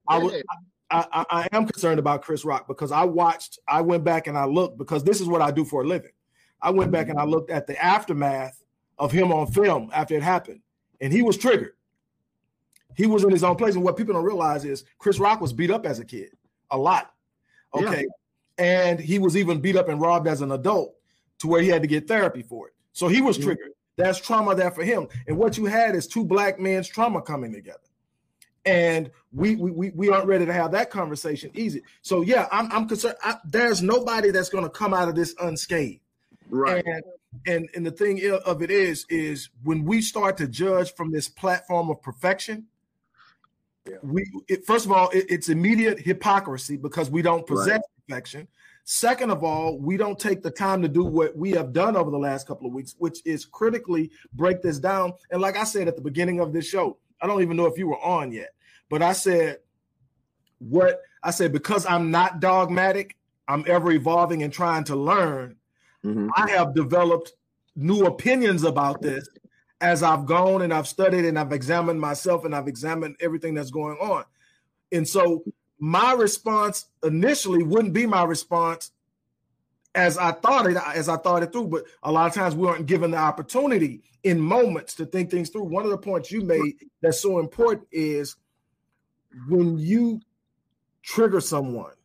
I am concerned about Chris Rock because I went back and I looked because this is what I do for a living. I went back and I looked at the aftermath of him on film after it happened, and he was triggered. He was in his own place. And what people don't realize is Chris Rock was beat up as a kid a lot. Okay. Yeah. And he was even beat up and robbed as an adult to where he had to get therapy for it. So he was triggered. That's trauma there for him. And what you had is two black men's trauma coming together. And we aren't ready to have that conversation easy. So yeah, I'm concerned. There's nobody that's going to come out of this unscathed. Right. And the thing of it is when we start to judge from this platform of perfection, first of all, it's immediate hypocrisy because we don't possess perfection. Second of all, we don't take the time to do what we have done over the last couple of weeks, which is critically break this down. And like I said at the beginning of this show, I don't even know if you were on yet, but I said because I'm not dogmatic, I'm ever evolving and trying to learn. Mm-hmm. I have developed new opinions about this as I've gone and I've studied and I've examined myself and I've examined everything that's going on. And so my response initially wouldn't be my response as I thought it through, but a lot of times we aren't given the opportunity in moments to think things through. One of the points you made that's so important is when you trigger someone,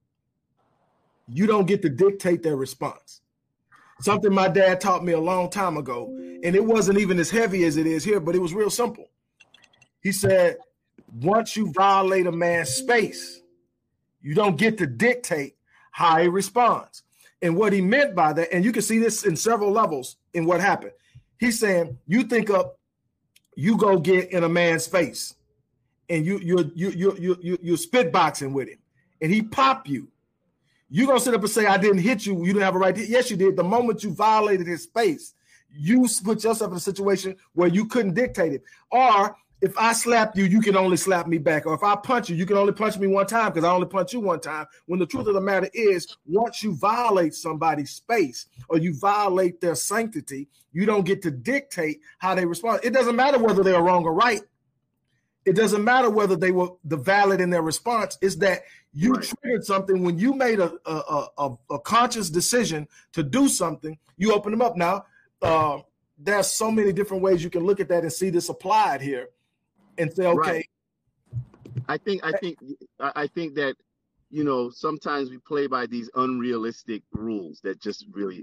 you don't get to dictate their response. Something my dad taught me a long time ago, and it wasn't even as heavy as it is here, but it was real simple. He said, once you violate a man's space, you don't get to dictate how he responds. And what he meant by that, and you can see this in several levels in what happened. He's saying, you think up, you go get in a man's face, and you're spit boxing with him, and he pop you. You're going to sit up and say, I didn't hit you. You didn't have a right to hit. Yes, you did. The moment you violated his space, you put yourself in a situation where you couldn't dictate it. Or if I slap you, you can only slap me back. Or if I punch you, you can only punch me one time because I only punch you one time. When the truth of the matter is, once you violate somebody's space or you violate their sanctity, you don't get to dictate how they respond. It doesn't matter whether they're wrong or right. It doesn't matter whether they were the valid in their response. It's that you triggered something when you made a conscious decision to do something. You open them up. Now, there's so many different ways you can look at that and see this applied here, and say, okay. I think that sometimes we play by these unrealistic rules that just really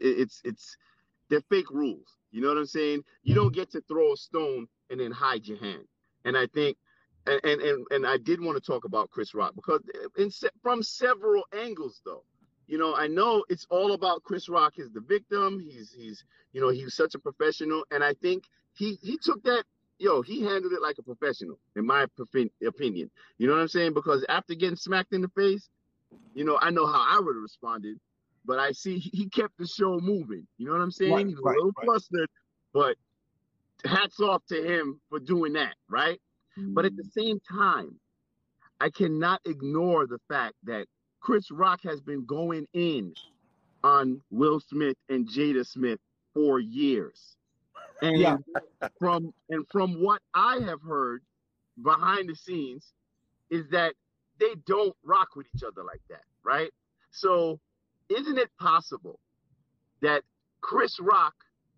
they're fake rules. You know what I'm saying? You don't get to throw a stone and then hide your hand. And I think, and I did want to talk about Chris Rock because from several angles, though, I know it's all about Chris Rock as the victim. He's such a professional, and I think he took that. He handled it like a professional, in my opinion. You know what I'm saying? Because after getting smacked in the face, I know how I would have responded, but I see he kept the show moving. You know what I'm saying? He was a little flustered, but hats off to him for doing that, right? Mm-hmm. But at the same time, I cannot ignore the fact that Chris Rock has been going in on Will Smith and Jada Smith for years. And from what I have heard behind the scenes is that they don't rock with each other like that, right? So isn't it possible that Chris Rock,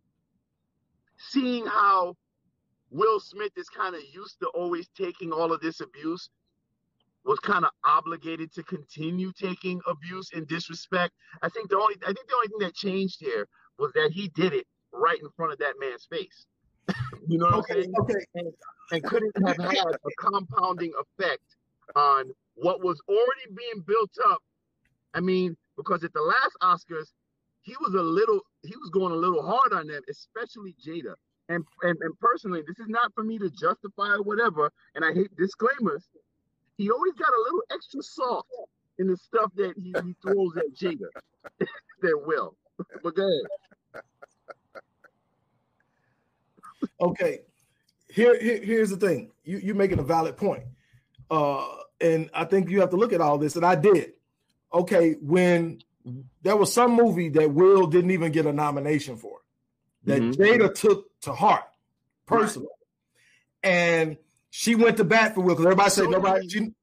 seeing how Will Smith is kind of used to always taking all of this abuse, was kind of obligated to continue taking abuse and disrespect? I think the only thing that changed here was that he did it right in front of that man's face. You know what I'm saying? Okay. And couldn't have had a compounding effect on what was already being built up. I mean, because at the last Oscars, he was going a little hard on them, especially Jada. And personally, this is not for me to justify or whatever, and I hate disclaimers. He always got a little extra soft in the stuff that he throws at Jada. There will. But go ahead. Okay. Here's the thing. You're making a valid point. And I think you have to look at all this, and I did. Okay, when there was some movie that Will didn't even get a nomination for, that Jada took to heart personally. Right. And she went to bat for Will because everybody said